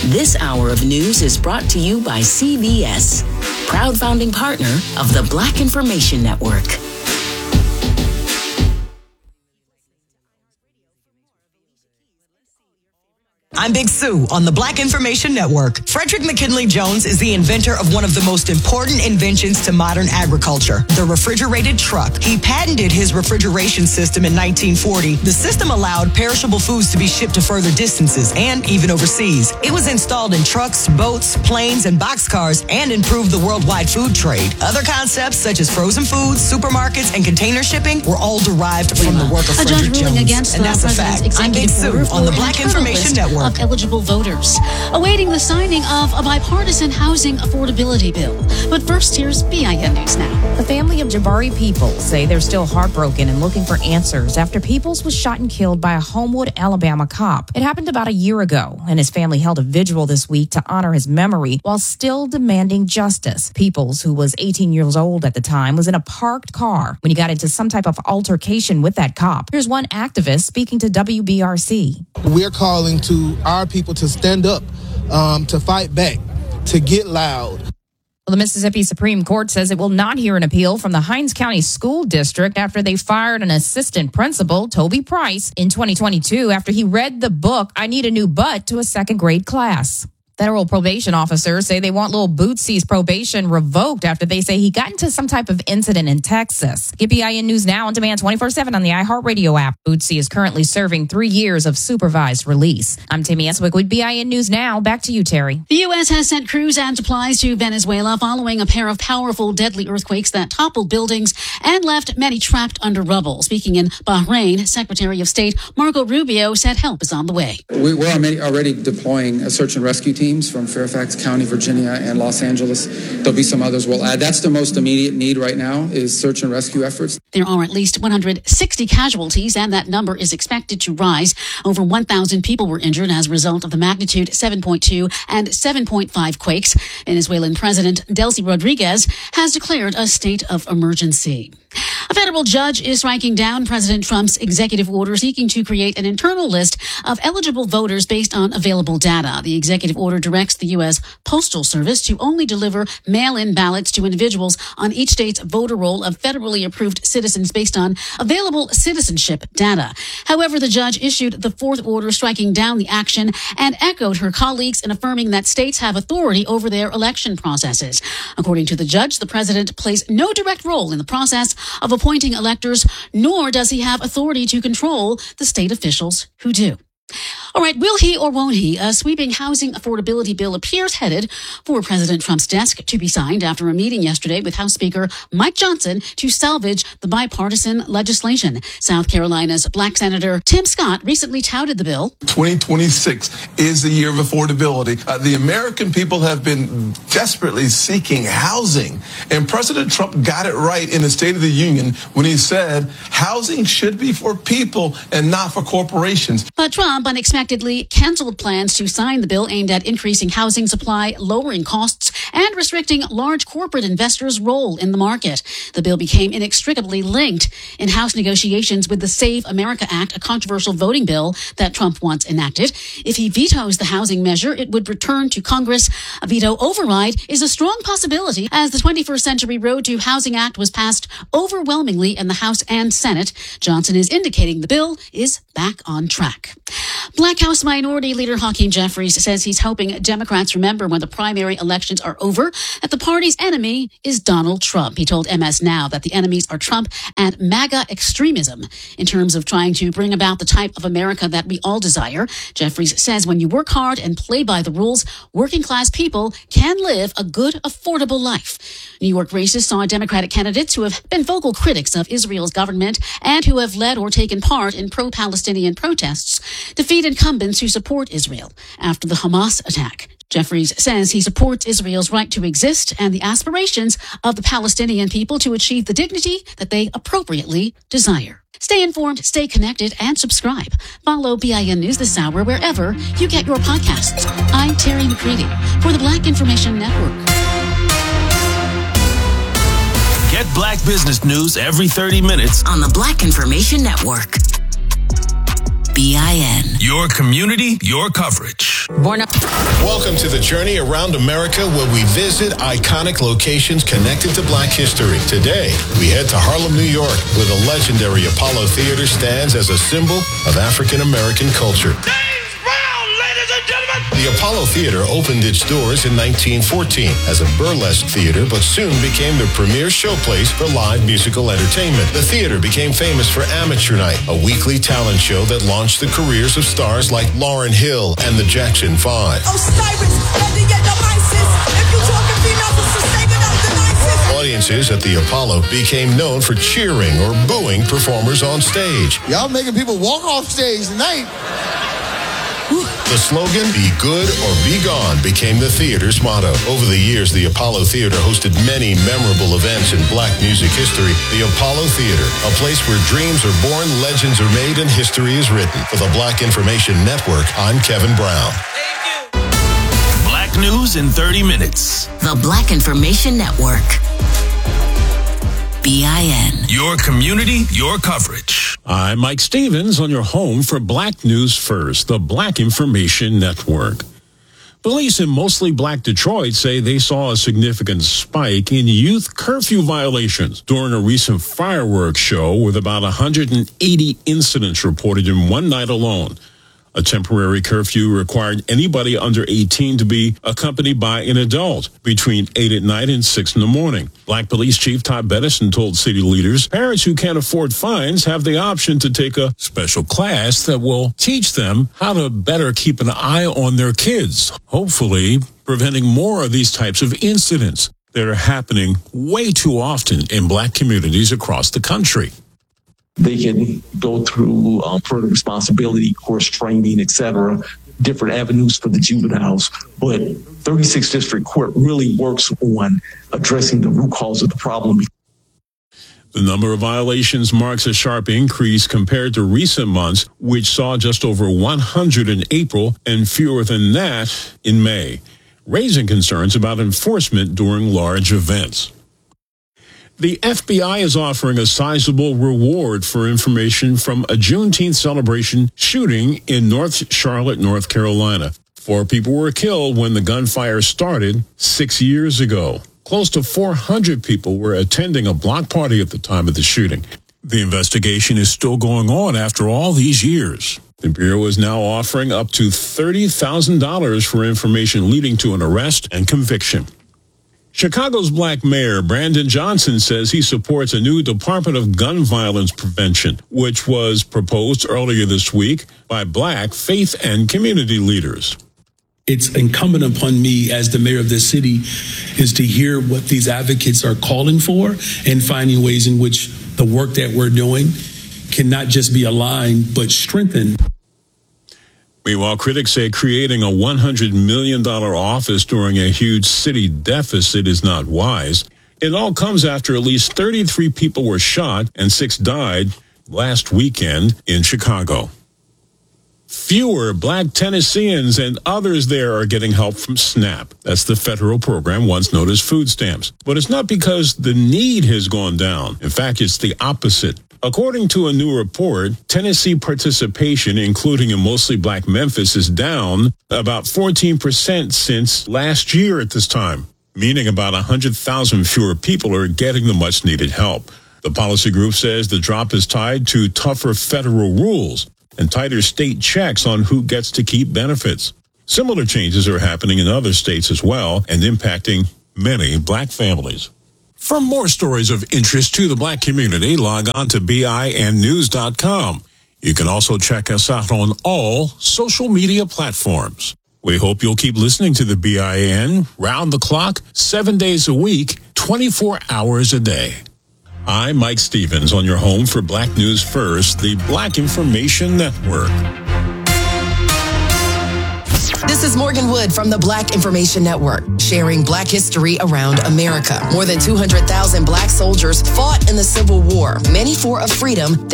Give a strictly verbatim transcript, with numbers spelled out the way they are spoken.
This hour of news is brought to you by C V S, proud founding partner of the Black Information Network. I'm Big Sue on the Black Information Network. Frederick McKinley Jones is the inventor of one of the most important inventions to modern agriculture, the refrigerated truck. He patented his refrigeration system in nineteen forty. The system allowed perishable foods to be shipped to further distances and even overseas. It was installed in trucks, boats, planes, and boxcars and improved the worldwide food trade. Other concepts such as frozen foods, supermarkets, and container shipping were all derived from the work of Frederick Jones. And that's a fact. I'm Big Sue on the Black Information Network. Of eligible voters, awaiting the signing of a bipartisan housing affordability bill. But first, here's B I N News Now. The family of Jabari Peoples say they're still heartbroken and looking for answers after Peoples was shot and killed by a Homewood, Alabama cop. It happened about a year ago, and his family held a vigil this week to honor his memory while still demanding justice. Peoples, who was eighteen years old at the time, was in a parked car when he got into some type of altercation with that cop. Here's one activist speaking to W B R C. We're calling to our people to stand up, um, to fight back, to get loud. Well, the Mississippi Supreme Court says it will not hear an appeal from the Hinds County School District after they fired an assistant principal, Toby Price, in twenty twenty-two after he read the book, I Need a New Butt, to a second grade class. Federal probation officers say they want Lil Bootsy's probation revoked after they say he got into some type of incident in Texas. Get B I N News Now on demand twenty-four seven on the iHeartRadio app. Bootsy is currently serving three years of supervised release. I'm Tammy Eswick with B I N News Now. Back to you, Terry. The U S has sent crews and supplies to Venezuela following a pair of powerful, deadly earthquakes that toppled buildings and left many trapped under rubble. Speaking in Bahrain, Secretary of State Marco Rubio said help is on the way. We, we're already deploying a search and rescue team from Fairfax County, Virginia, and Los Angeles. There'll be some others we'll add. That's the most immediate need right now is search and rescue efforts. There are at least one hundred sixty casualties, and that number is expected to rise. Over one thousand people were injured as a result of the magnitude seven point two and seven point five quakes. Venezuelan President Delcy Rodriguez has declared a state of emergency. A federal judge is striking down President Trump's executive order seeking to create an internal list of eligible voters based on available data. The executive order directs the U S Postal Service to only deliver mail-in ballots to individuals on each state's voter roll of federally approved citizens based on available citizenship data. However, the judge issued the fourth order striking down the action and echoed her colleagues in affirming that states have authority over their election processes. According to the judge, the president plays no direct role in the process of appointing electors, nor does he have authority to control the state officials who do. All right, will he or won't he? A sweeping housing affordability bill appears headed for President Trump's desk to be signed after a meeting yesterday with House Speaker Mike Johnson to salvage the bipartisan legislation. South Carolina's Black Senator Tim Scott recently touted the bill. twenty twenty-six is the year of affordability. Uh, the American people have been desperately seeking housing, and President Trump got it right in the State of the Union when he said housing should be for people and not for corporations. But Trump unexpectedly canceled plans to sign the bill aimed at increasing housing supply, lowering costs, and restricting large corporate investors' role in the market. The bill became inextricably linked in House negotiations with the Save America Act, a controversial voting bill that Trump once enacted. If he vetoes the housing measure, it would return to Congress. A veto override is a strong possibility as the twenty-first Century Road to Housing Act was passed overwhelmingly in the House and Senate. Johnson is indicating the bill is back on track. Black House Minority Leader Hakeem Jeffries says he's hoping Democrats remember when the primary elections are over that the party's enemy is Donald Trump. He told M S Now that the enemies are Trump and MAGA extremism in terms of trying to bring about the type of America that we all desire. Jeffries says when you work hard and play by the rules, working class people can live a good, affordable life. New York races saw Democratic candidates who have been vocal critics of Israel's government and who have led or taken part in pro-Palestinian protests defeat incumbents who support Israel after the Hamas attack. Jeffries says he supports Israel's right to exist and the aspirations of the Palestinian people to achieve the dignity that they appropriately desire. Stay informed, stay connected, and subscribe. Follow B I N News this hour wherever you get your podcasts. I'm Terry McCready for the Black Information Network. Get Black business news every thirty minutes on the Black Information Network. B I N. Your community, your coverage. Born up. Welcome to the Journey Around America, where we visit iconic locations connected to Black history. Today, we head to Harlem, New York, where the legendary Apollo Theater stands as a symbol of African American culture. James Brown, ladies and gentlemen! The Apollo Theater opened its doors in nineteen fourteen as a burlesque theater, but soon became the premier showplace for live musical entertainment. The theater became famous for Amateur Night, a weekly talent show that launched the careers of stars like Lauryn Hill and the Jackson Five. Osiris, ready get the Isis. If you talking females, it's the saving up the nicest. Audiences at the Apollo became known for cheering or booing performers on stage. Y'all making people walk off stage tonight. The slogan, "Be good or be gone," became the theater's motto. Over the years, the Apollo Theater hosted many memorable events in Black music history. The Apollo Theater, a place where dreams are born, legends are made, and history is written. For the Black Information Network, I'm Kevin Brown. Black news in thirty minutes. The Black Information Network. B I N. Your community, your coverage. I'm Mike Stevens on your home for Black News First, the Black Information Network. Police in mostly Black Detroit say they saw a significant spike in youth curfew violations during a recent fireworks show, with about one hundred eighty incidents reported in one night alone. A temporary curfew required anybody under eighteen to be accompanied by an adult between eight at night and six in the morning. Black Police Chief Todd Bettison told city leaders parents who can't afford fines have the option to take a special class that will teach them how to better keep an eye on their kids, hopefully preventing more of these types of incidents that are happening way too often in Black communities across the country. They can go through um, further responsibility, course training, et cetera, different avenues for the juveniles. But thirty-sixth District Court really works on addressing the root cause of the problem. The number of violations marks a sharp increase compared to recent months, which saw just over one hundred in April and fewer than that in May, raising concerns about enforcement during large events. The F B I is offering a sizable reward for information from a Juneteenth celebration shooting in North Charlotte, North Carolina. Four people were killed when the gunfire started six years ago. Close to four hundred people were attending a block party at the time of the shooting. The investigation is still going on after all these years. The Bureau is now offering up to thirty thousand dollars for information leading to an arrest and conviction. Chicago's Black Mayor Brandon Johnson says he supports a new Department of Gun Violence Prevention, which was proposed earlier this week by Black faith and community leaders. It's incumbent upon me as the mayor of this city is to hear what these advocates are calling for and finding ways in which the work that we're doing can not just be aligned, but strengthened. Meanwhile, critics say creating a one hundred million dollars office during a huge city deficit is not wise. It all comes after at least thirty-three people were shot and six died last weekend in Chicago. Fewer Black Tennesseans and others there are getting help from SNAP. That's the federal program once known as food stamps. But it's not because the need has gone down. In fact, it's the opposite. According to a new report, Tennessee participation, including in mostly Black Memphis, is down about fourteen percent since last year at this time, meaning about one hundred thousand fewer people are getting the much-needed help. The policy group says the drop is tied to tougher federal rules and tighter state checks on who gets to keep benefits. Similar changes are happening in other states as well and impacting many Black families. For more stories of interest to the Black community, log on to B I N news dot com. You can also check us out on all social media platforms. We hope you'll keep listening to the B I N round the clock, seven days a week, twenty-four hours a day. I'm Mike Stevens on your home for Black News First, the Black Information Network. This is Morgan Wood from the Black Information Network, sharing Black history around America. More than two hundred thousand Black soldiers fought in the Civil War, many for a freedom